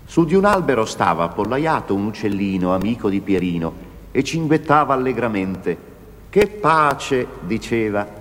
Su di un albero stava appollaiato un uccellino amico di Pierino e cinguettava allegramente. «Che pace!» diceva.